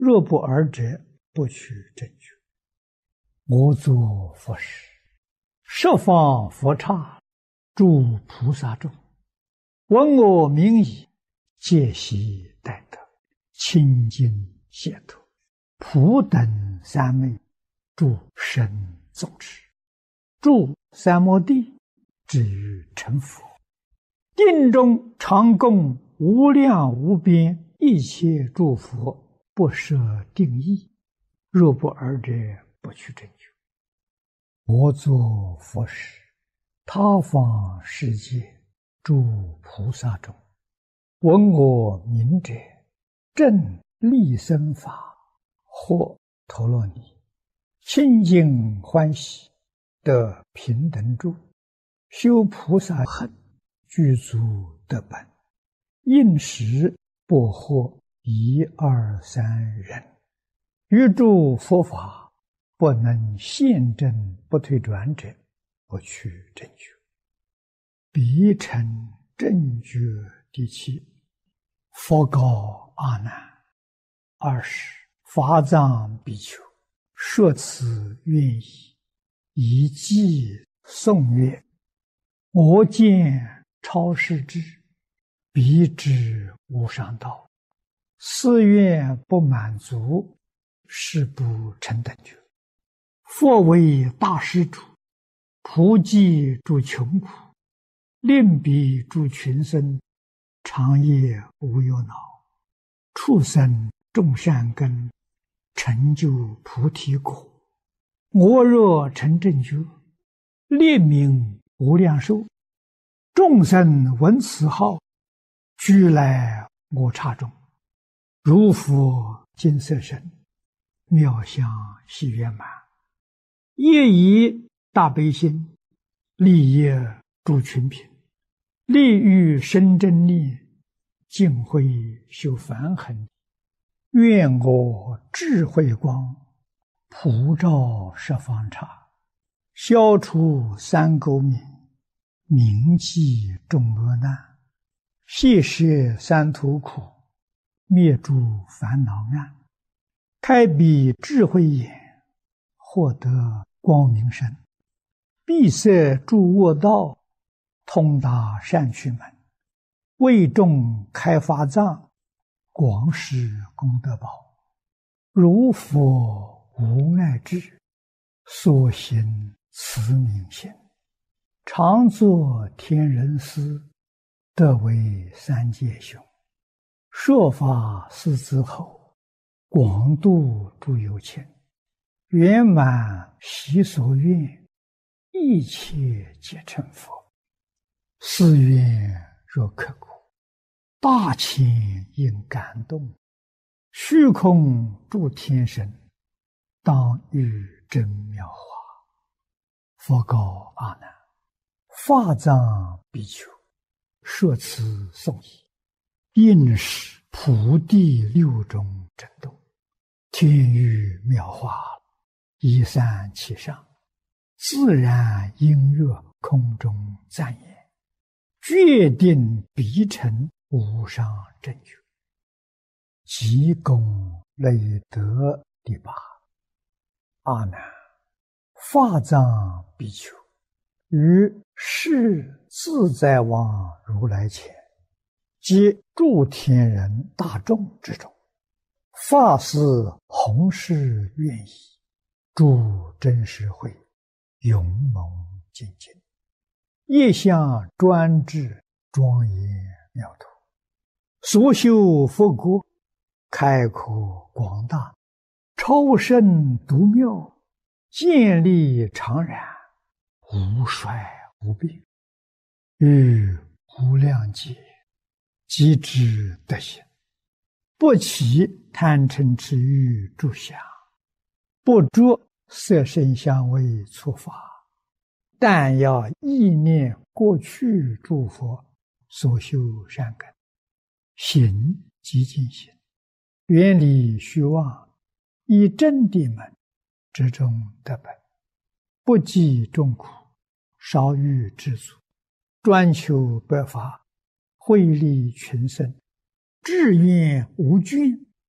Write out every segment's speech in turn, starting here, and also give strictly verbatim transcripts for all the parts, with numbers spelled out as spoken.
若不尔者，不取正觉。我作佛事，十方佛刹，诸菩萨众，闻我名已，皆悉待得，清净解脱，普等三昧，诸神众持，住三摩地，至于成佛。定中常供无量无边一切诸佛，不设定义。若不尔者，不取正觉。我作佛事，他方世界诸菩萨中，闻我名者，正利生法，或陀罗尼，清净欢喜，得平等住，修菩萨行，具足得本，应时不惑一二三人，于诸佛法不能现证不退转者，不取正觉。彼成正觉第七。佛告阿难：二十法藏比丘，说此愿意，以偈颂曰：我见超世智，彼知无上道，誓愿不满足，是不成等觉。佛为大施主，普济诸穷苦，令彼诸群生，长夜无忧恼，畜生种善根，成就菩提果。我若成正觉，列名无量寿，众生闻此号，俱来我刹中，如佛金色身，妙相喜圆满，业以大悲心，利业诸群品，利欲生真力，净慧修梵行。愿我智慧光，普照十方刹，消除三垢冥，铭记众恶难，谢摄三途苦，灭诸烦恼暗，开彼智慧眼，获得光明身，闭塞诸恶道，通达善趣门，为众开法藏，广施功德宝。如佛无碍智，所行慈悯心，常作天人师，得为三界雄。说法四子后，广度诸有情，圆满习所愿，一切皆成佛。誓愿若刻苦，大千应感动，虚空诸天神，当遇真妙法。佛告阿难：法藏比丘，说此颂已，应是普地六种震动，天雨妙法，一散其上，自然音乐空中赞言，决定必成无上正觉。即功累德第八。阿难，法藏比丘，于世自在王如来前，及诸天人大众之中，发誓弘誓愿意，诸真实会，勇猛精进，业相专制，庄严妙土，所修佛国，开阔广大，超胜独妙，建立常然，无衰无病，于无量劫，即知德行，不起贪嗔痴欲诸相，不着色声香味触法，但要意念过去诸佛所修善根，行即净行，远离虚妄，以真谛门之中得本，不计众苦，少欲知足，专求百法，惠利群生，志愿无倦，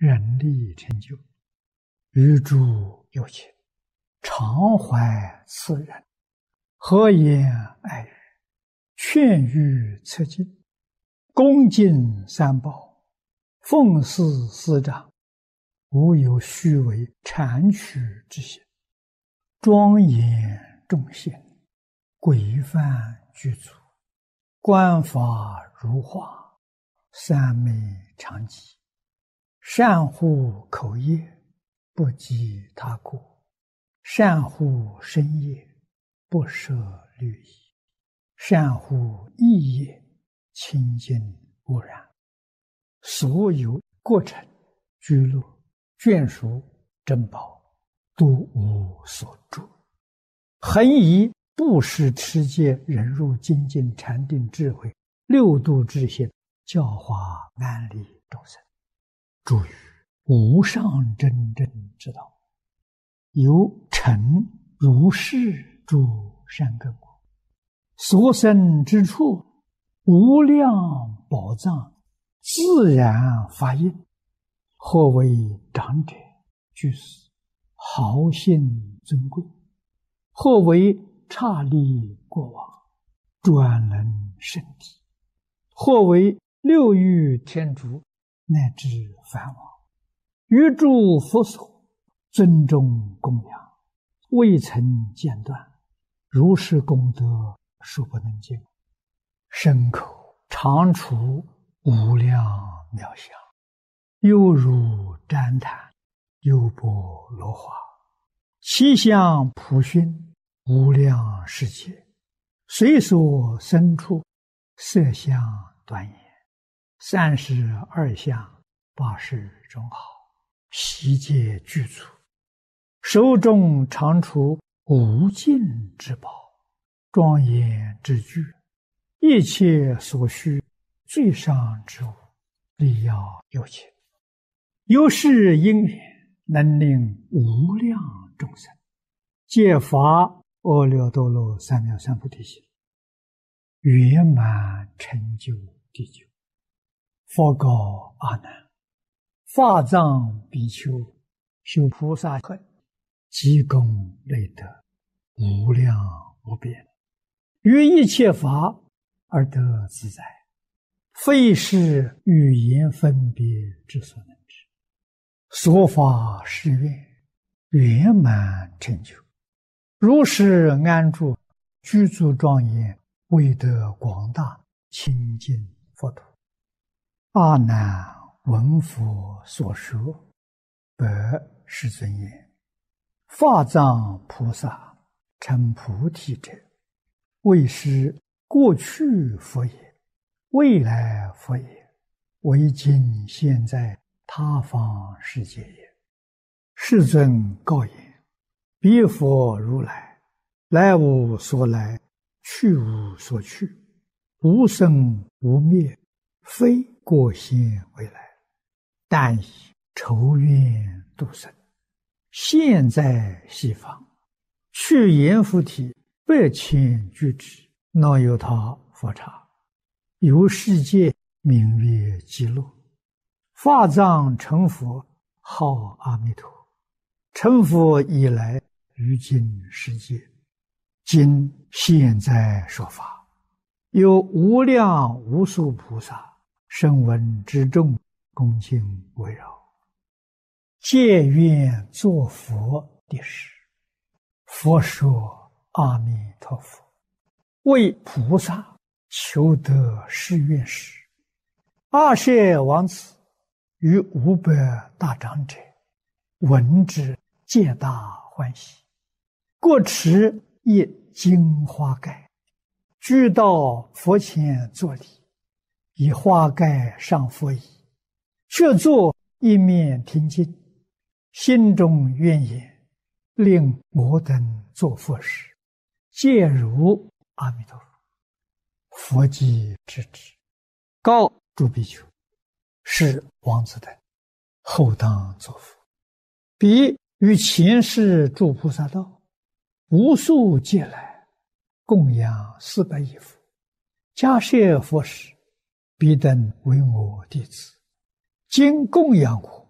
人力成就，与诸有情，常怀慈仁，和颜爱语，劝喻策进，恭敬三宝，奉事师长，无有虚伪谄曲之心，庄严众贤，规范具足，观法如画，三昧常寂，善护口业，不及他过；善护身业，不舍律仪；善护意业，清净无染。所有过程、居乐、眷属、珍宝，都无所住。恒以布施、持戒、忍辱、精进、禅定、智慧六度之心，教化安利众生，助于无上真正之道，由成如是诸善根果，所生之处，无量宝藏自然发应，或为长者、居士、豪信尊贵，或为刹利国王、专能圣体，或为六欲天竺乃至梵王，于诸佛所尊重供养，未曾间断，如是功德数不能尽，身口常处无量妙相，犹如旃檀，优波罗花，其相普熏，无量世界，随所生处，色相端严，三十二相，八十种好，悉皆具足，手中常处无尽之宝，庄严之具，一切所需最上之物，力要有情，由是因缘，能令无量众生皆发阿耨多罗三藐三菩提心，圆满成就地久。佛告阿难：法藏比丘修菩萨恨，积功累德，无量无边，于一切法而得自在，非是语言分别之所能知。说法誓愿，圆满成就，如是安住，居住庄严，为得广大清净佛土。阿难闻佛所说，白世尊言：法藏菩萨成菩提者，为是过去佛也，未来佛也，为今现在他方世界也。世尊告言：彼佛如来，来无所来，去无所去，无生无灭，非过现未来，但以筹愿度生，现在西方，去阎浮提百千俱胝，那由他佛刹，由世界名曰极乐。法藏成佛，号阿弥陀。成佛以来，于今世界，今现在说法，有无量无数菩萨声闻之众，恭敬围绕，皆愿作佛的事。佛说：阿弥陀佛，为菩萨求得誓愿时，阿舍王子与五百大长者闻之，皆大欢喜，各持一金花盖，俱到佛前作礼，以花盖上佛椅，却坐一面听经，心中愿言：令我等作佛时，皆如阿弥陀佛。佛即知之，告诸比丘：是王子等后当作佛。彼于前世诸菩萨道，无数劫来，供养四百亿佛，迦叶佛时，彼等为我弟子，今供养我，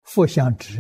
佛相指